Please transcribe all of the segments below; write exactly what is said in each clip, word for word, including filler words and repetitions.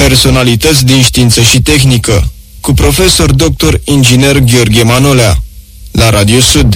Personalități din știință și tehnică, cu profesor doctor inginer Gheorghe Manolea, la Radio Sud.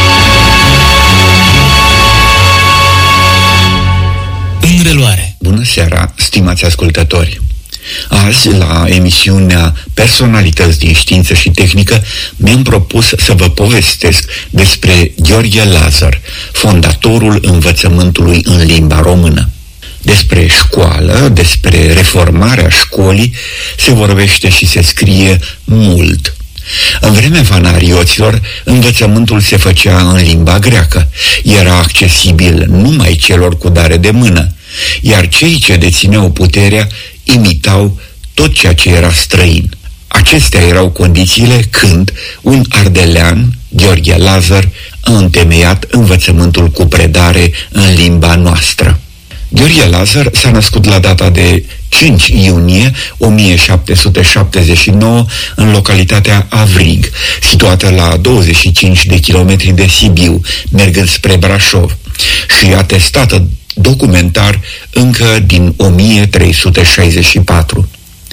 În reluare. Bună seara, stimați ascultători! Azi, la emisiunea Personalități din știință și tehnică, mi-am propus să vă povestesc despre Gheorghe Lazar, fondatorul învățământului în limba română. Despre școală, despre reformarea școlii, se vorbește și se scrie mult. În vremea vanarioților, învățământul se făcea în limba greacă. Era accesibil numai celor cu dare de mână, iar cei ce dețineau puterea imitau tot ceea ce era străin. Acestea erau condițiile când un ardelean, Gheorghe Lazar, a întemeiat învățământul cu predare în limba noastră. Gheorghe Lazar s-a născut la data de cinci iunie o mie șapte sute șaptezeci și nouă în localitatea Avrig, situată la douăzeci și cinci de kilometri de Sibiu, mergând spre Brașov, și atestată documentar încă din o mie trei sute șaizeci și patru.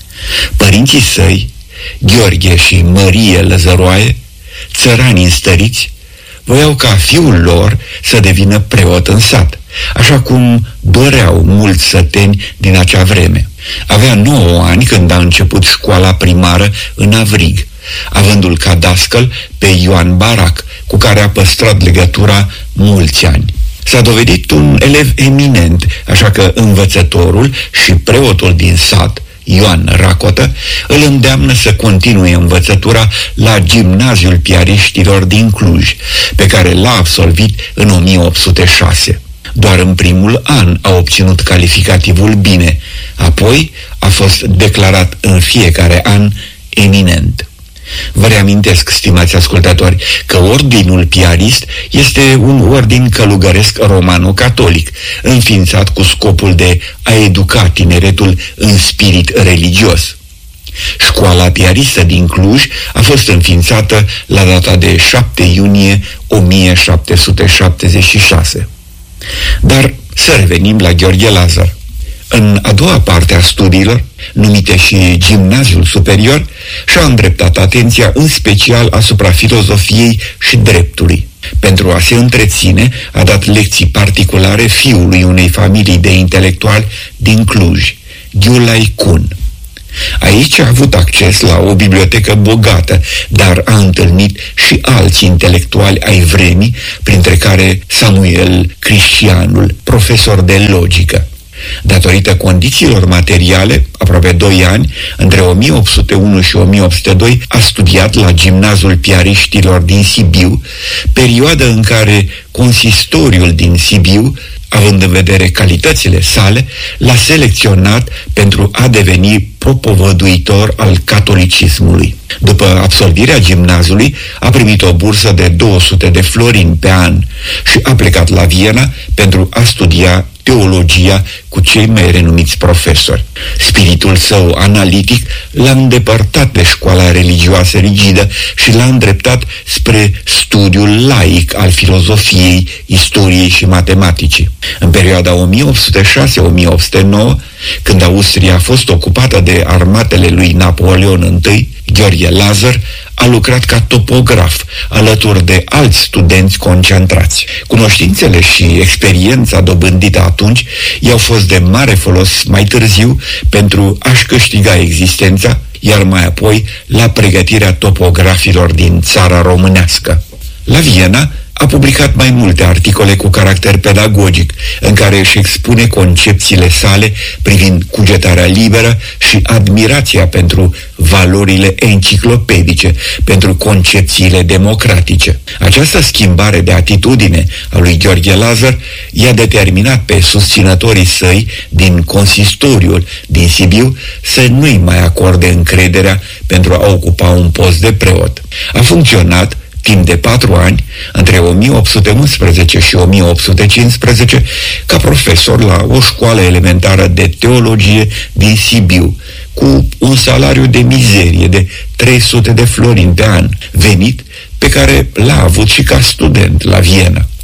Părinții săi, Gheorghe și Mărie Lăzăroaie, țărani înstăriți, voiau ca fiul lor să devină preot în sat, așa cum doreau mulți săteni din acea vreme. Avea nouă ani când a început școala primară în Avrig, avându-l ca dascăl pe Ioan Barac, cu care a păstrat legătura mulți ani. S-a dovedit un elev eminent, așa că învățătorul și preotul din sat, Ioan Racotă, îl îndeamnă să continue învățătura la Gimnaziul Piariștilor din Cluj, pe care l-a absolvit în o mie opt sute șase. Doar în primul an a obținut calificativul bine, apoi a fost declarat în fiecare an eminent. Vă reamintesc, stimați ascultători, că ordinul piarist este un ordin călugăresc romano-catolic, înființat cu scopul de a educa tineretul în spirit religios. Școala piaristă din Cluj a fost înființată la data de șapte iunie o mie șapte sute șaptezeci și șase. Dar să revenim la Gheorghe Lazar. În a doua parte a studiilor, numite și Gimnaziul Superior, și-a îndreptat atenția în special asupra filozofiei și dreptului. Pentru a se întreține, a dat lecții particulare fiului unei familii de intelectuali din Cluj, Ghiulai Kun. Aici a avut acces la o bibliotecă bogată, dar a întâlnit și alți intelectuali ai vremii, printre care Samuel Cristianul, profesor de logică. Datorită condițiilor materiale, aproape doi ani, între o mie opt sute unu și o mie opt sute doi, a studiat la Gimnaziul Piariștilor din Sibiu, perioadă în care consistoriul din Sibiu, având în vedere calitățile sale, l-a selecționat pentru a deveni propovăduitor al catolicismului. După absolvirea gimnaziului, a primit o bursă de două sute de florini pe an și a plecat la Viena pentru a studia teologia cu cei mai renumiți profesori. Spiritul său analitic l-a îndepărtat de școala religioasă rigidă și l-a îndreptat spre studiul laic al filozofiei, istoriei și matematicii. În perioada o mie opt sute șase - o mie opt sute nouă, când Austria a fost ocupată de armatele lui Napoleon I, Gheorghe Lazar a lucrat ca topograf, alături de alți studenți concentrați. Cunoștințele și experiența dobândită atunci i-au fost de mare folos mai târziu pentru a-și câștiga existența, iar mai apoi la pregătirea topografilor din țara românească. La Viena a publicat mai multe articole cu caracter pedagogic, în care își expune concepțiile sale privind cugetarea liberă și admirația pentru valorile enciclopedice, pentru concepțiile democratice. Această schimbare de atitudine a lui Gheorghe Lazar i-a determinat pe susținătorii săi din consistoriul din Sibiu să nu-i mai acorde încrederea pentru a ocupa un post de preot. A funcționat timp de patru ani, între o mie opt sute unsprezece și o mie opt sute cincisprezece, ca profesor la o școală elementară de teologie din Sibiu, cu un salariu de mizerie de trei sute de florini pe an, venit pe care l-a avut și ca student la Viena.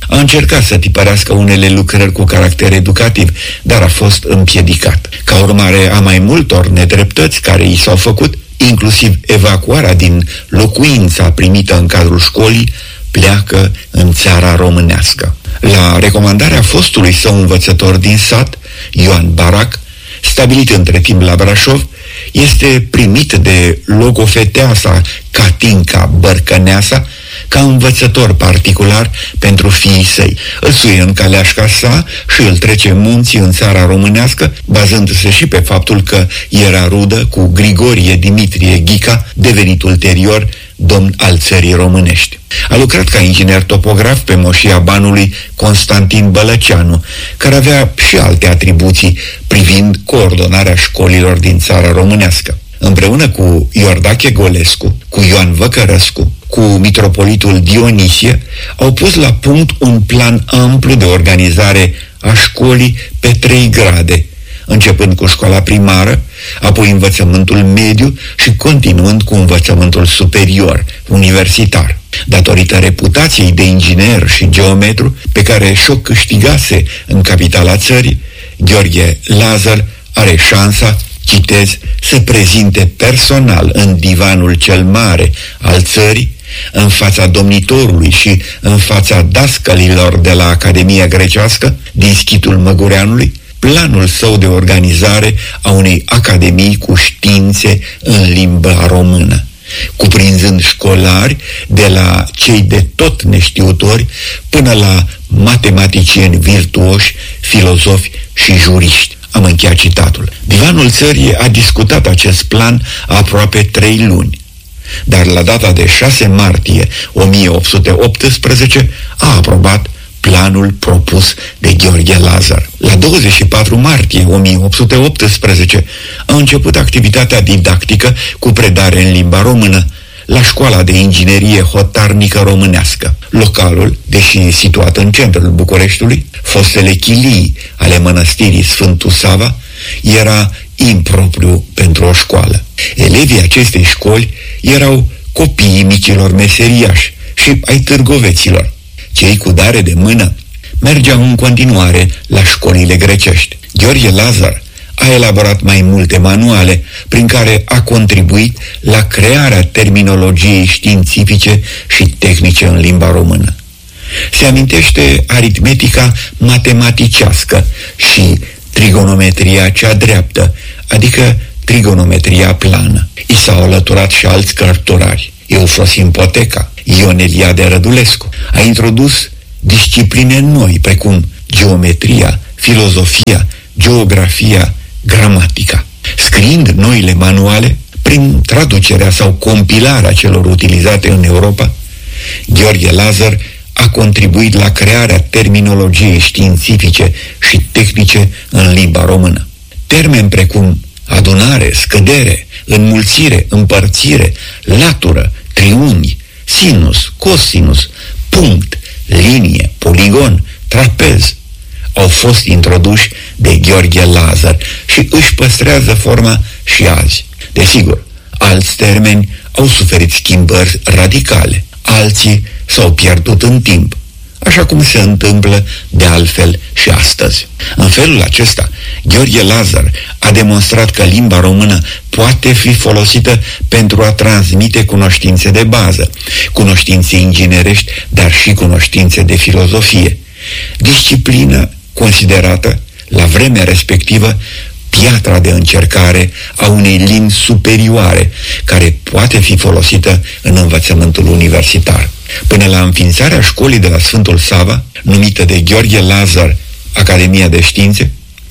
A încercat să tipărească unele lucrări cu caracter educativ, dar a fost împiedicat. Ca urmare a mai multor nedreptăți care i s-au făcut, inclusiv evacuarea din locuința primită în cadrul școlii, pleacă în țara românească. La recomandarea fostului său învățător din sat, Ioan Barac, stabilit între timp la Brașov, este primit de logofeteasa Catinca Bărcăneasa ca învățător particular pentru fiii săi. Îl suie în caleașca sa și îl trece munții în țara românească, bazându-se și pe faptul că era rudă cu Grigorie Dimitrie Ghica, devenit ulterior domn al țării românești. A lucrat ca inginer topograf pe moșia banului Constantin Bălăceanu, care avea și alte atribuții privind coordonarea școlilor din țara românească. Împreună cu Iordache Golescu, cu Ioan Văcărăscu, cu mitropolitul Dionisie, au pus la punct un plan amplu de organizare a școlii pe trei grade, începând cu școala primară, apoi învățământul mediu și continuând cu învățământul superior, universitar. Datorită reputației de inginer și geometru pe care și-o câștigase în capitala țării, Gheorghe Lazar are șansa, citez, să prezinte personal în divanul cel mare al țării, în fața domnitorului și în fața dascălilor de la Academia Grecească din Schitul Măgureanului, planul său de organizare a unei academii cu științe în limba română, cuprinzând școlari de la cei de tot neștiutori până la matematicieni virtuoși, filozofi și juriști. Am încheiat citatul. Divanul țării a discutat acest plan aproape trei luni, dar la data de șase martie o mie opt sute optsprezece a aprobat planul propus de Gheorghe Lazar. La douăzeci și patru martie o mie opt sute optsprezece a început activitatea didactică cu predare în limba română la Școala de Inginerie Hotarnică Românească. Localul, deși situat în centrul Bucureștiului, fostele chilii ale mănăstirii Sfântul Sava, era impropriu pentru o școală. Elevii acestei școli erau copiii micilor meseriași și ai târgoveților. Cei cu dare de mână mergeau în continuare la școlile grecești. Gheorghe Lazar a elaborat mai multe manuale prin care a contribuit la crearea terminologiei științifice și tehnice în limba română. Se amintește aritmetica matematicească și trigonometria cea dreaptă, adică trigonometria plană. I s-au alăturat și alți cărturari. Eufrosim Poteca, Ion Eliade Rădulescu. A introdus discipline noi, precum geometria, filozofia, geografia, gramatica. Scriind noile manuale, prin traducerea sau compilarea celor utilizate în Europa, Gheorghe Lazar a contribuit la crearea terminologiei științifice și tehnice în limba română. Termeni precum adunare, scădere, înmulțire, împărțire, latură, triunghi, sinus, cosinus, punct, linie, poligon, trapez au fost introduși de Gheorghe Lazar și își păstrează forma și azi. Desigur, alți termeni au suferit schimbări radicale, alții s-au pierdut în timp, așa cum se întâmplă de altfel și astăzi. În felul acesta, Gheorghe Lazar a demonstrat că limba română poate fi folosită pentru a transmite cunoștințe de bază, cunoștințe inginerești, dar și cunoștințe de filozofie, disciplină considerată, la vremea respectivă, piatra de încercare a unei limbi superioare, care poate fi folosită în învățământul universitar. Până la înființarea școlii de la Sfântul Sava, numită de Gheorghe Lazar Academia de Științe,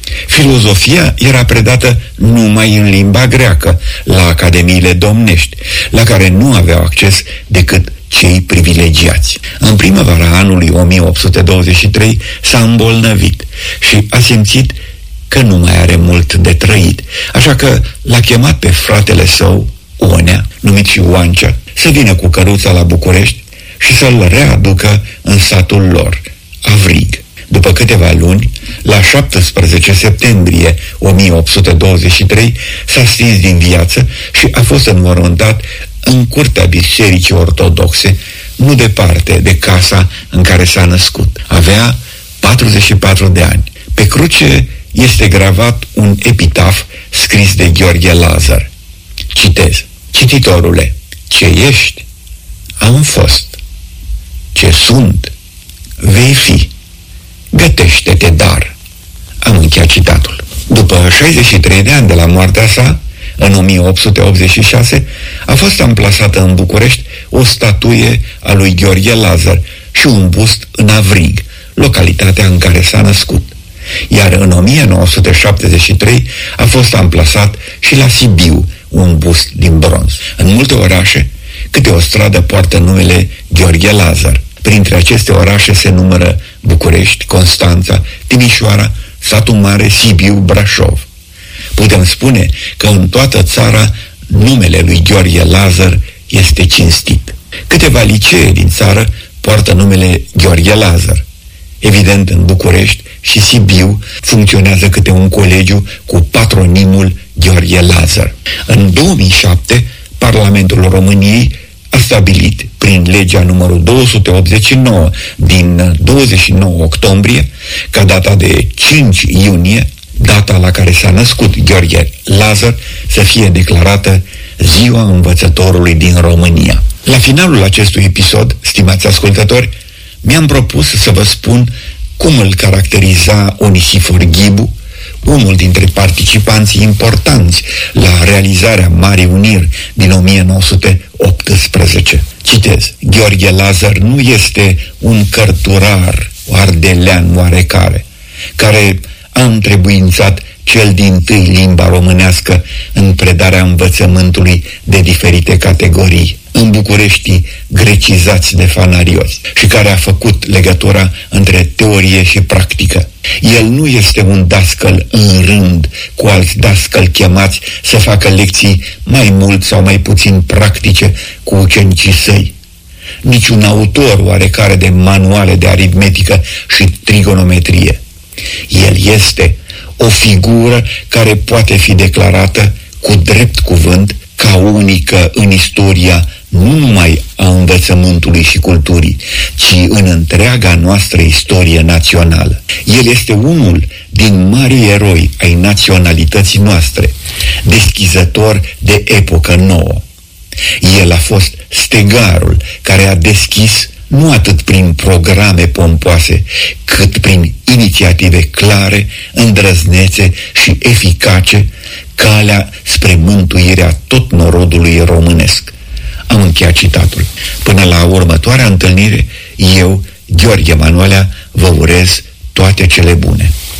filozofia era predată numai în limba greacă, la academiile domnești, la care nu aveau acces decât cei privilegiați. În primăvara anului o mie opt sute douăzeci și trei s-a îmbolnăvit și a simțit că nu mai are mult de trăit, așa că l-a chemat pe fratele său, Onea, numit și Oancea, să vină cu căruța la București și să-l readucă în satul lor, Avrig. După câteva luni, la șaptesprezece septembrie o mie opt sute douăzeci și trei, s-a stins din viață și a fost înmormântat în curtea bisericii ortodoxe, nu departe de casa în care s-a născut. Avea patruzeci și patru de ani. Pe cruce este gravat un epitaf scris de Gheorghe Lazar. Citez: cititorule, ce ești, am fost. Ce sunt, vei fi. Gătește-te dar. Am încheiat citatul. După șaizeci și trei de ani de la moartea sa, în o mie opt sute optzeci și șase, a fost amplasată în București o statuie a lui Gheorghe Lazar și un bust în Avrig, localitatea în care s-a născut. Iar în o mie nouă sute șaptezeci și trei a fost amplasat și la Sibiu un bust din bronz. În multe orașe, câte o stradă poartă numele Gheorghe Lazar. Printre aceste orașe se numără București, Constanța, Timișoara, Satul Mare, Sibiu, Brașov. Putem spune că în toată țara numele lui Gheorghe Lazar este cinstit. Câteva licee din țară poartă numele Gheorghe Lazar. Evident, în București și Sibiu funcționează câte un colegiu cu patronimul Gheorghe Lazar. În două mii șapte, Parlamentul României a stabilit, prin legea numărul două sute optzeci și nouă din douăzeci și nouă octombrie, ca data de cinci iunie, data la care s-a născut Gheorghe Lazar, să fie declarată Ziua Învățătorului din România. La finalul acestui episod, stimați ascultători, mi-am propus să vă spun cum îl caracteriza Onisifor Ghibu, unul dintre participanții importanți la realizarea Marii Uniri din o mie nouă sute optsprezece. Citez: Gheorghe Lazar nu este un cărturar ardelean oarecare, care a întrebuințat cel dintâi limba românească în predarea învățământului de diferite categorii, în Bucureștii grecizați de fanarioți, și care a făcut legătura între teorie și practică. El nu este un dascăl în rând cu alți dascăli chemați să facă lecții mai mult sau mai puțin practice cu ucenicii săi. Niciun autor oarecare de manuale de aritmetică și trigonometrie. El este o figură care poate fi declarată cu drept cuvânt ca unică în istoria nu numai a învățământului și culturii, ci în întreaga noastră istorie națională. El este unul din marii eroi ai naționalității noastre, deschizător de epocă nouă. El a fost stegarul care a deschis nu atât prin programe pompoase, cât prin inițiative clare, îndrăznețe și eficace, calea spre mântuirea tot norodului românesc. Am încheiat citatul. Până la următoarea întâlnire, eu, Gheorghe Manolea, vă urez toate cele bune.